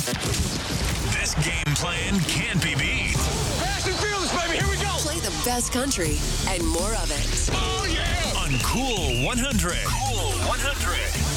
This game plan can't be beat. Fast and fearless, baby. Here we go. Play the best country and more of it. Oh, yeah. On Cool 100. Cool 100.